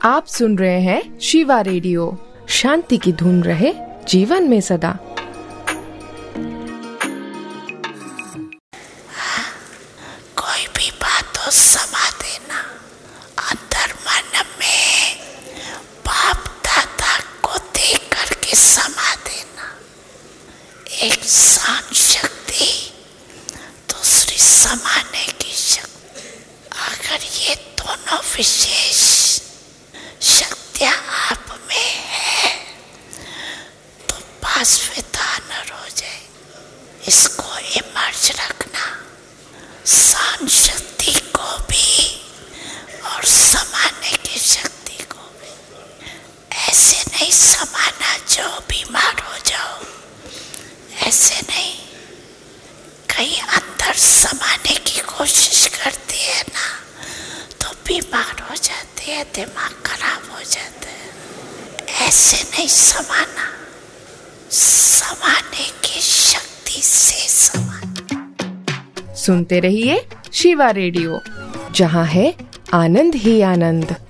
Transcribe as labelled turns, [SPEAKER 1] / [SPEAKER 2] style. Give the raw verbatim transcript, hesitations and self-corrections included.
[SPEAKER 1] आप सुन रहे हैं शिवा रेडियो। शांति की धुन रहे जीवन में सदा।
[SPEAKER 2] कोई भी बात हो समा देना, अंदर मन में बाप दादा को देख करके समा देना। एक शांत शक्ति, दूसरी समाने की शक्ति। अगर ये दोनों विशेष शक्तियां आप में है तो पासविता न हो जाए। इसको इमर्ज रखना, शांत शक्ति को भी और समाने की शक्ति को भी। ऐसे नहीं समाना जो बीमार हो जाओ, ऐसे नहीं। कहीं अंदर समाने की कोशिश करती है ना तो बीमार हो जाते हैं, दिमाग खराब हो जाता है। ऐसे नहीं समाना, समाने की शक्ति से समाना।
[SPEAKER 1] सुनते रहिए शिवा रेडियो, जहाँ है आनंद ही आनंद।